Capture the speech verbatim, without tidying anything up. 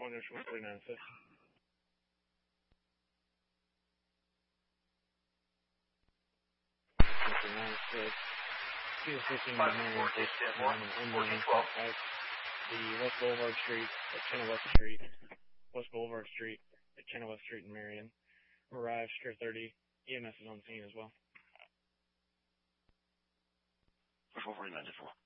Calling Ocean one forty-nine fifth. forty-nine fifth. Two fifteen Marion, the West Boulevard Street at Chenoweth Street. West Boulevard Street at Chenoweth Street in Marion. Arrived, Secure thirty. E M S is on scene as well. four forty-nine four.